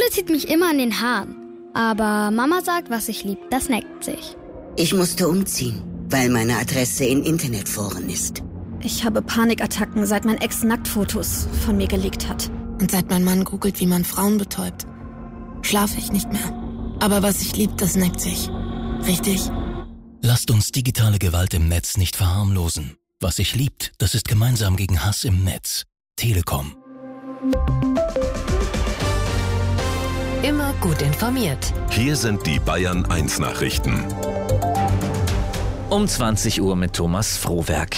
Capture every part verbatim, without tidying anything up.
Papa zieht mich immer an den Haaren. Aber Mama sagt, was ich lieb, das neckt sich. Ich musste umziehen, weil meine Adresse in Internetforen ist. Ich habe Panikattacken, seit mein Ex Nacktfotos von mir gelegt hat. Und seit mein Mann googelt, wie man Frauen betäubt, schlafe ich nicht mehr. Aber was ich lieb, das neckt sich. Richtig? Lasst uns digitale Gewalt im Netz nicht verharmlosen. Was sich liebt, das ist gemeinsam gegen Hass im Netz. Telekom. Immer gut informiert. Hier sind die Bayern eins Nachrichten. Um zwanzig Uhr mit Thomas Frohwerk.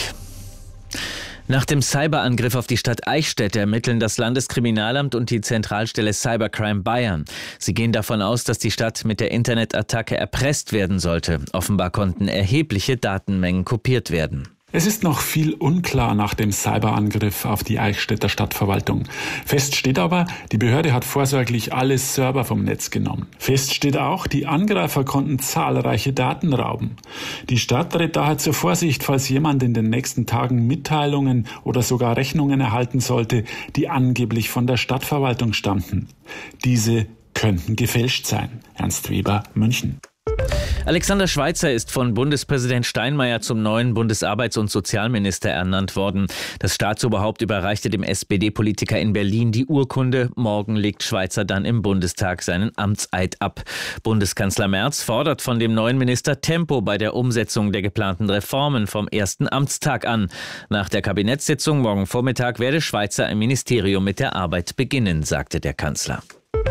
Nach dem Cyberangriff auf die Stadt Eichstätt ermitteln das Landeskriminalamt und die Zentralstelle Cybercrime Bayern. Sie gehen davon aus, dass die Stadt mit der Internetattacke erpresst werden sollte. Offenbar konnten erhebliche Datenmengen kopiert werden. Es ist noch viel unklar nach dem Cyberangriff auf die Eichstätter Stadtverwaltung. Fest steht aber, die Behörde hat vorsorglich alle Server vom Netz genommen. Fest steht auch, die Angreifer konnten zahlreiche Daten rauben. Die Stadt rät daher zur Vorsicht, falls jemand in den nächsten Tagen Mitteilungen oder sogar Rechnungen erhalten sollte, die angeblich von der Stadtverwaltung stammten. Diese könnten gefälscht sein. Ernst Weber, München. Alexander Schweitzer ist von Bundespräsident Steinmeier zum neuen Bundesarbeits- und Sozialminister ernannt worden. Das Staatsoberhaupt überreichte dem S P D-Politiker in Berlin die Urkunde. Morgen legt Schweitzer dann im Bundestag seinen Amtseid ab. Bundeskanzler Merz fordert von dem neuen Minister Tempo bei der Umsetzung der geplanten Reformen vom ersten Amtstag an. Nach der Kabinettssitzung morgen Vormittag werde Schweitzer im Ministerium mit der Arbeit beginnen, sagte der Kanzler.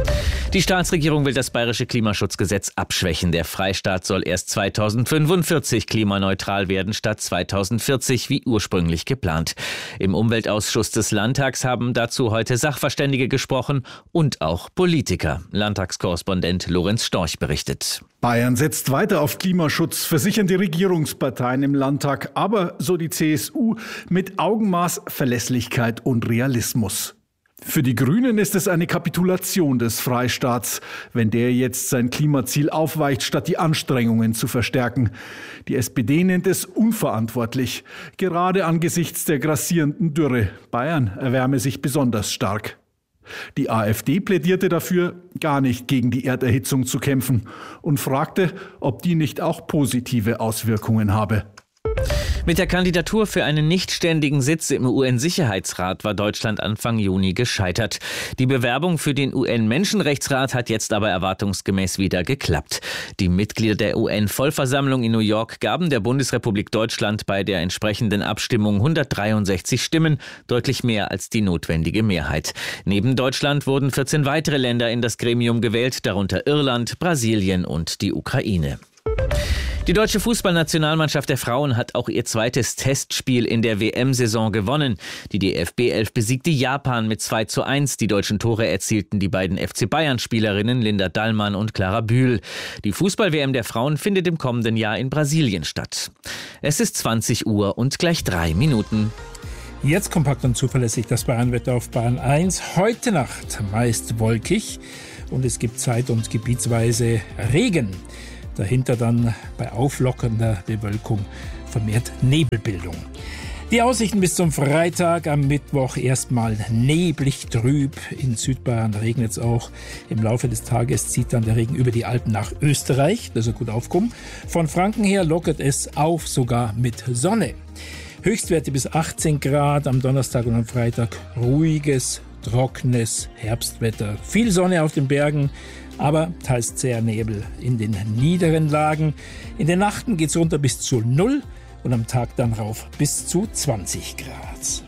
Die Staatsregierung will das bayerische Klimaschutzgesetz abschwächen. Der Freistaat soll erst zweitausendfünfundvierzig klimaneutral werden, statt zweitausendvierzig wie ursprünglich geplant. Im Umweltausschuss des Landtags haben dazu heute Sachverständige gesprochen und auch Politiker. Landtagskorrespondent Lorenz Storch berichtet. Bayern setzt weiter auf Klimaschutz, versichern die Regierungsparteien im Landtag, aber, so die C S U, mit Augenmaß, Verlässlichkeit und Realismus. Für die Grünen ist es eine Kapitulation des Freistaats, wenn der jetzt sein Klimaziel aufweicht, statt die Anstrengungen zu verstärken. Die S P D nennt es unverantwortlich, gerade angesichts der grassierenden Dürre. Bayern erwärme sich besonders stark. Die AfD plädierte dafür, gar nicht gegen die Erderhitzung zu kämpfen und fragte, ob die nicht auch positive Auswirkungen habe. Mit der Kandidatur für einen nichtständigen Sitz im U N-Sicherheitsrat war Deutschland Anfang Juni gescheitert. Die Bewerbung für den U N-Menschenrechtsrat hat jetzt aber erwartungsgemäß wieder geklappt. Die Mitglieder der U N-Vollversammlung in New York gaben der Bundesrepublik Deutschland bei der entsprechenden Abstimmung hundertdreiundsechzig Stimmen, deutlich mehr als die notwendige Mehrheit. Neben Deutschland wurden vierzehn weitere Länder in das Gremium gewählt, darunter Irland, Brasilien und die Ukraine. Die deutsche Fußballnationalmannschaft der Frauen hat auch ihr zweites Testspiel in der W M-Saison gewonnen. Die D F B elf besiegte Japan mit zwei zu eins. Die deutschen Tore erzielten die beiden F C Bayern-Spielerinnen Linda Dallmann und Clara Bühl. Die Fußball-W M der Frauen findet im kommenden Jahr in Brasilien statt. Es ist zwanzig Uhr und gleich drei Minuten. Jetzt kompakt und zuverlässig das Bayernwetter auf Bayern eins. Heute Nacht meist wolkig und es gibt zeit- und gebietsweise Regen. Dahinter dann bei auflockernder Bewölkung vermehrt Nebelbildung. Die Aussichten bis zum Freitag, am Mittwoch erstmal neblig trüb. In Südbayern regnet es auch. Im Laufe des Tages zieht dann der Regen über die Alpen nach Österreich. Das ist gut aufkommen. Von Franken her lockert es auf, sogar mit Sonne. Höchstwerte bis achtzehn Grad am Donnerstag und am Freitag. Ruhiges, trockenes Herbstwetter. Viel Sonne auf den Bergen, aber teils zäher Nebel in den niederen Lagen. In den Nachten geht's runter bis zu null und am Tag dann rauf bis zu zwanzig Grad.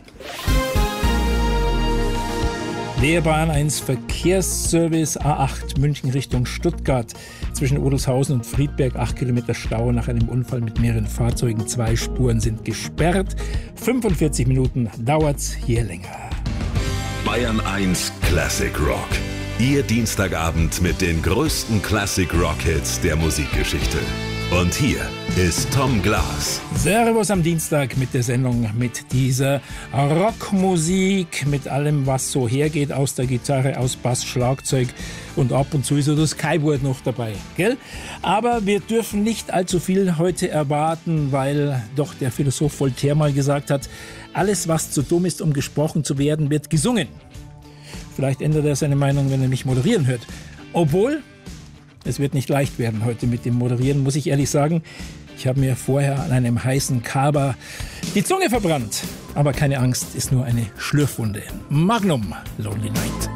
Der Bayern eins Verkehrsservice A acht München Richtung Stuttgart. Zwischen Odelshausen und Friedberg acht Kilometer Stau nach einem Unfall mit mehreren Fahrzeugen. Zwei Spuren sind gesperrt. fünfundvierzig Minuten dauert's hier länger. Bayern eins Classic Rock. Ihr Dienstagabend mit den größten Classic-Rock-Hits der Musikgeschichte. Und hier ist Tom Glas. Servus am Dienstag mit der Sendung, mit dieser Rockmusik, mit allem, was so hergeht, aus der Gitarre, aus Bass, Schlagzeug und ab und zu ist so das Keyboard noch dabei, gell? Aber wir dürfen nicht allzu viel heute erwarten, weil doch der Philosoph Voltaire mal gesagt hat, alles, was zu dumm ist, um gesprochen zu werden, wird gesungen. Vielleicht ändert er seine Meinung, wenn er mich moderieren hört. Obwohl, es wird nicht leicht werden heute mit dem Moderieren, muss ich ehrlich sagen. Ich habe mir vorher an einem heißen Kaba die Zunge verbrannt. Aber keine Angst, ist nur eine Schlürfwunde. Magnum, Lonely Night.